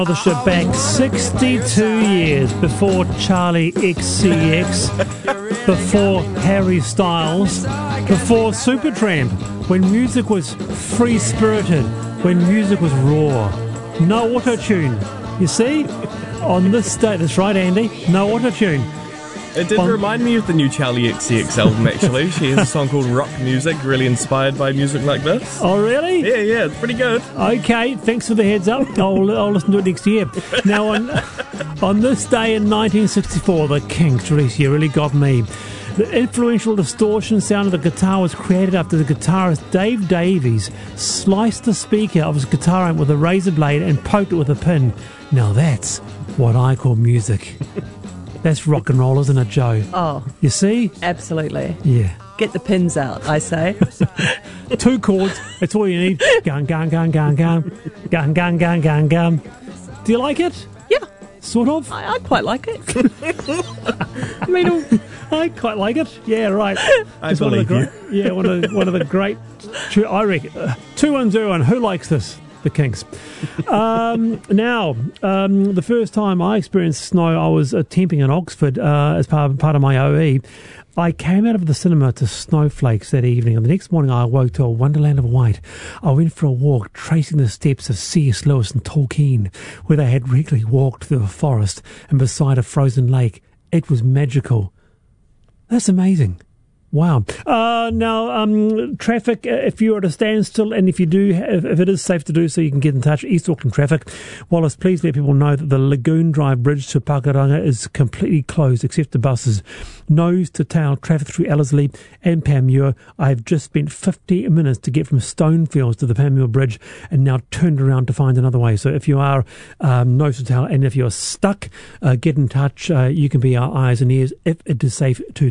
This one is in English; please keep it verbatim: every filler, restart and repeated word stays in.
The ship back sixty-two years before Charlie X C X, before Harry Styles, before Supertramp, when music was free-spirited, when music was raw. No auto-tune. You see? On this day, that's right, Andy, no auto-tune. It did On, remind me of the new Charlie X C X album, actually. She has a song called Rock Music, really inspired by music like this. Oh, really? Yeah, yeah, it's pretty good. Okay, thanks for the heads up. I'll, I'll listen to it next year. Now, on, on this day in nineteen sixty-four, the Kinks release You Really Got Me. The influential distortion sound of the guitar was created after the guitarist Dave Davies sliced the speaker of his guitar amp with a razor blade and poked it with a pin. Now that's what I call music. That's rock and roll, isn't it, Joe? Oh. You see? Absolutely. Yeah. Get the pins out, I say. Two chords, that's all you need. Gun, gun, gun, gun, gun. Gun, gun, gun, gun, gun. Do you like it? Yeah. Sort of? I, I quite like it. I mean, I quite like it. Yeah, right. I It's one of the believe great, yeah, one of the, one of the great. I reckon uh, two one zero one. Who likes this? The Kinks. Um, now, um, the first time I experienced snow, I was uh, temping in Oxford uh, as part of, part of my O E. I came out of the cinema to snowflakes that evening, and the next morning I awoke to a wonderland of white. I went for a walk, tracing the steps of C S Lewis and Tolkien, where they had regularly walked through a forest and beside a frozen lake. It was magical. That's amazing. Wow. Uh, now, um, traffic, uh, if you're at a standstill, and if you do, if, if it is safe to do so, you can get in touch. East Auckland Traffic. Wallace, please let people know that the Lagoon Drive Bridge to Pakuranga is completely closed, except the buses. Nose to tail traffic through Ellerslie and Panmure. I have just spent fifty minutes to get from Stonefields to the Panmure Bridge and now turned around to find another way. So if you are um, nose to tail, and if you're stuck, uh, get in touch. Uh, you can be our eyes and ears if it is safe to